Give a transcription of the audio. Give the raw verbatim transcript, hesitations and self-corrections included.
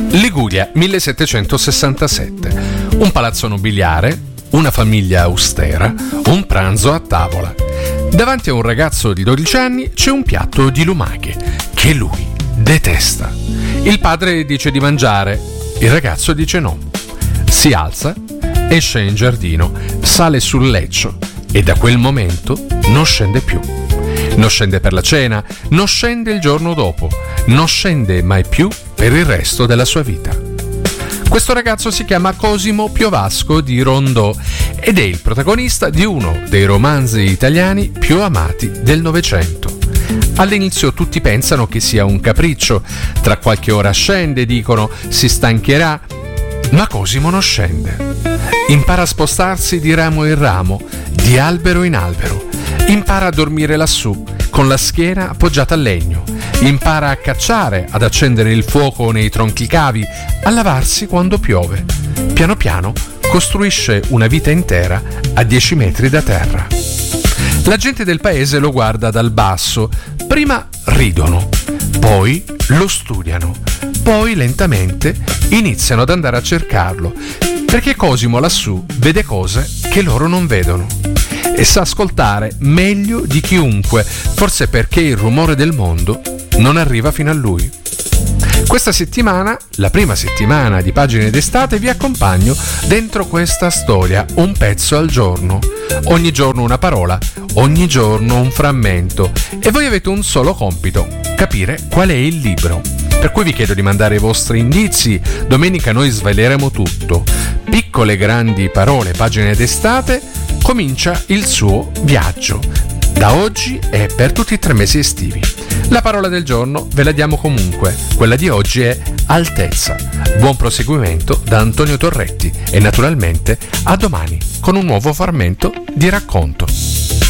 Liguria, millesettecentosessantasette. Un palazzo nobiliare, una famiglia austera, un pranzo a tavola. Davanti a un ragazzo di dodici anni c'è un piatto di lumache che lui detesta. Il padre dice di mangiare, il ragazzo dice no. Si alza, esce in giardino, sale sul leccio e da quel momento non scende più. Non scende per la cena, non scende il giorno dopo, non scende mai più per il resto della sua vita. Questo ragazzo si chiama Cosimo Piovasco di Rondò ed è il protagonista di uno dei romanzi italiani più amati del Novecento. All'inizio tutti pensano che sia un capriccio, tra qualche ora scende, dicono si stancherà, ma Cosimo non scende. Impara a spostarsi di ramo in ramo, di albero in albero. Impara a dormire lassù, con la schiena appoggiata al legno. Impara a cacciare, ad accendere il fuoco nei tronchi cavi, a lavarsi quando piove. Piano piano costruisce una vita intera a dieci metri da terra. La gente del paese lo guarda dal basso. Prima ridono, poi lo studiano, poi lentamente iniziano ad andare a cercarlo, perché Cosimo lassù vede cose che loro non vedono e sa ascoltare meglio di chiunque, forse perché il rumore del mondo non arriva fino a lui. Questa settimana, la prima settimana di Pagine d'estate, vi accompagno dentro questa storia, un pezzo al giorno. Ogni giorno una parola, ogni giorno un frammento, e voi avete un solo compito: capire qual è il libro. Per cui vi chiedo di mandare i vostri indizi. Domenica noi sveleremo tutto. Piccole grandi parole, Pagine d'estate, comincia il suo viaggio. Da oggi e per tutti i tre mesi estivi. La parola del giorno ve la diamo comunque. Quella di oggi è altezza. Buon proseguimento da Antonio Torretti e naturalmente a domani con un nuovo frammento di racconto.